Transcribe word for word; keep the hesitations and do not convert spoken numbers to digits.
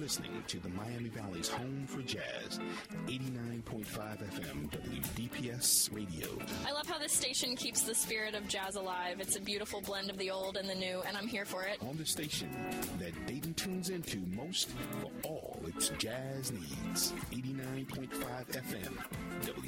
listening to the Miami Valley's home for jazz, eighty-nine point five F M W D P S Radio. I love how this station keeps the spirit of jazz alive. It's a beautiful blend of the old and the new, and I'm here for it. On the station that Dayton tunes into most for all its jazz needs, eighty-nine point five F M W